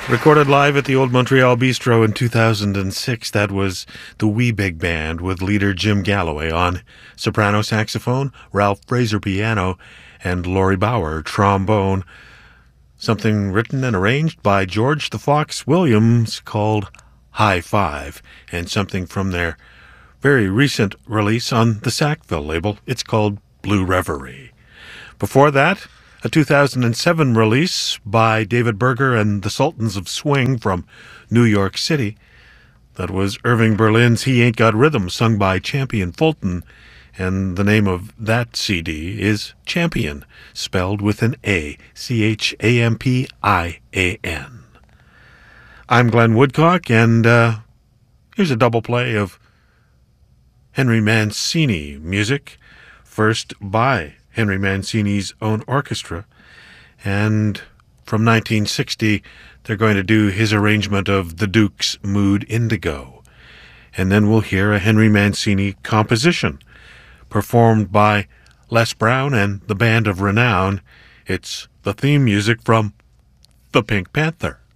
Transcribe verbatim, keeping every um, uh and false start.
Recorded live at the Old Montreal Bistro in two thousand six, that was the Wee Big Band with leader Jim Galloway on soprano saxophone, Ralph Fraser piano, and Laurie Bauer trombone. Something written and arranged by George the Fox Williams called High Five, and something from their very recent release on the Sackville label. It's called Blue Reverie. Before that, a two thousand seven release by David Berger and the Sultans of Swing from New York City. That was Irving Berlin's He Ain't Got Rhythm, sung by Champion Fulton, and the name of that C D is Champion, spelled with an A, C H A M P I A N. I'm Glenn Woodcock, and uh, here's a double play of Henry Mancini music, first by Henry Mancini's own orchestra, and from nineteen sixty, they're going to do his arrangement of the Duke's Mood Indigo. And then we'll hear a Henry Mancini composition, performed by Les Brown and the Band of Renown. It's the theme music from The Pink Panther.